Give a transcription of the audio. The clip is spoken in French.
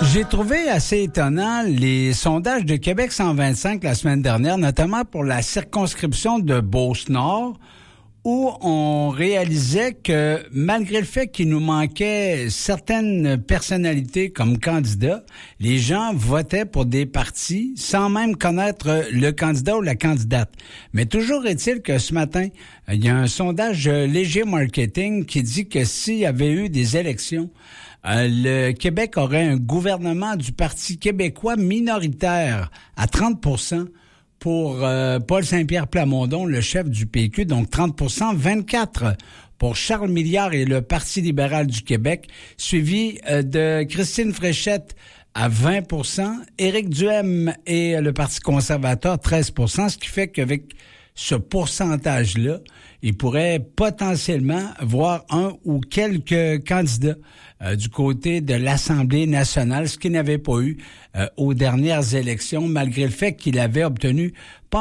J'ai trouvé assez étonnant les sondages de Québec 125 la semaine dernière, notamment pour la circonscription de Beauce-Nord, où on réalisait que malgré le fait qu'il nous manquait certaines personnalités comme candidats, les gens votaient pour des partis sans même connaître le candidat ou la candidate. Mais toujours est-il que ce matin, il y a un sondage Léger Marketing qui dit que s'il y avait eu des élections, le Québec aurait un gouvernement du Parti québécois minoritaire à 30% pour Paul Saint-Pierre Plamondon, le chef du PQ, donc 30%, 24% pour Charles Milliard et le Parti libéral du Québec, suivi de Christine Fréchette à 20%, Éric Duhem et le Parti conservateur 13%, ce qui fait qu'avec ce pourcentage-là, il pourrait potentiellement voir un ou quelques candidats du côté de l'Assemblée nationale, ce qu'il n'avait pas eu aux dernières élections, malgré le fait qu'il avait obtenu pas